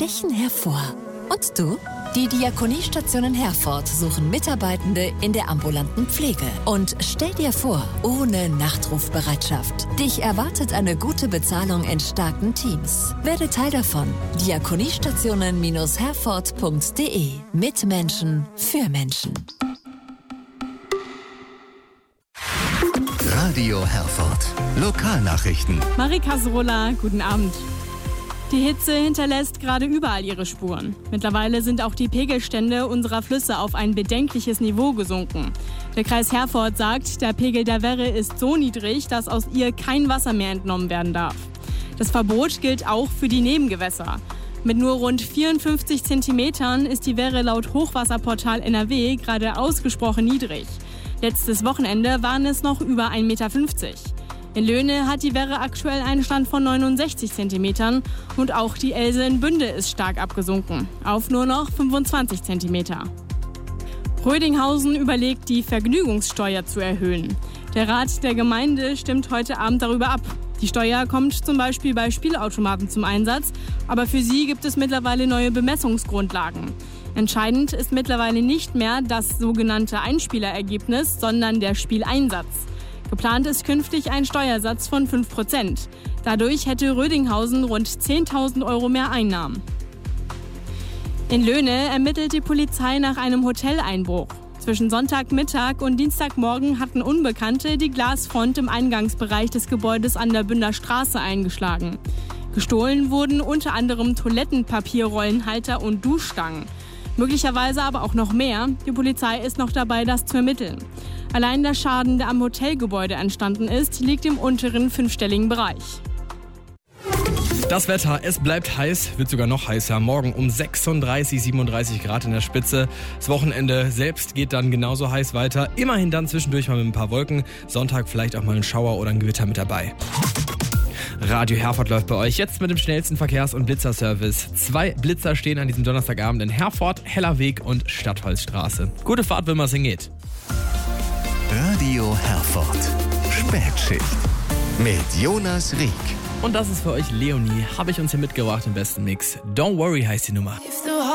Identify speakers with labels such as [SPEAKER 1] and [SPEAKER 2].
[SPEAKER 1] stechen hervor. Und du? Die Diakoniestationen Herford suchen Mitarbeitende in der ambulanten Pflege. Und stell dir vor, ohne Nachtrufbereitschaft. Dich erwartet eine gute Bezahlung in starken Teams. Werde Teil davon. Diakoniestationen-herford.de. Mit Menschen, für Menschen.
[SPEAKER 2] Radio Herford. Lokalnachrichten.
[SPEAKER 3] Marika Srola, guten Abend. Die Hitze hinterlässt gerade überall ihre Spuren. Mittlerweile sind auch die Pegelstände unserer Flüsse auf ein bedenkliches Niveau gesunken. Der Kreis Herford sagt, der Pegel der Werre ist so niedrig, dass aus ihr kein Wasser mehr entnommen werden darf. Das Verbot gilt auch für die Nebengewässer. Mit nur rund 54 Zentimetern ist die Werre laut Hochwasserportal NRW gerade ausgesprochen niedrig. Letztes Wochenende waren es noch über 1,50 Meter. In Löhne hat die Werre aktuell einen Stand von 69 Zentimetern und auch die Else in Bünde ist stark abgesunken, auf nur noch 25 Zentimeter. Rödinghausen überlegt, die Vergnügungssteuer zu erhöhen. Der Rat der Gemeinde stimmt heute Abend darüber ab. Die Steuer kommt zum Beispiel bei Spielautomaten zum Einsatz, aber für sie gibt es mittlerweile neue Bemessungsgrundlagen. Entscheidend ist mittlerweile nicht mehr das sogenannte Einspielerergebnis, sondern der Spieleinsatz. Geplant ist künftig ein Steuersatz von 5%. Dadurch hätte Rödinghausen rund 10.000 Euro mehr Einnahmen. In Löhne ermittelt die Polizei nach einem Hoteleinbruch. Zwischen Sonntagmittag und Dienstagmorgen hatten Unbekannte die Glasfront im Eingangsbereich des Gebäudes an der Bünder Straße eingeschlagen. Gestohlen wurden unter anderem Toilettenpapierrollenhalter und Duschstangen. Möglicherweise aber auch noch mehr. Die Polizei ist noch dabei, das zu ermitteln. Allein der Schaden, der am Hotelgebäude entstanden ist, liegt im unteren fünfstelligen Bereich.
[SPEAKER 4] Das Wetter, es bleibt heiß, wird sogar noch heißer. Morgen um 36, 37 Grad in der Spitze. Das Wochenende selbst geht dann genauso heiß weiter. Immerhin dann zwischendurch mal mit ein paar Wolken. Sonntag vielleicht auch mal ein Schauer oder ein Gewitter mit dabei. Radio Herford läuft bei euch jetzt mit dem schnellsten Verkehrs- und Blitzerservice. 2 Blitzer stehen an diesem Donnerstagabend in Herford, Hellerweg und Stadtholzstraße. Gute Fahrt, wenn man singt.
[SPEAKER 2] Radio Herford. Spätschicht. Mit Jonas Rieck.
[SPEAKER 4] Und das ist für euch Leonie. Habe ich uns hier mitgebracht im besten Mix. Don't Worry heißt die Nummer.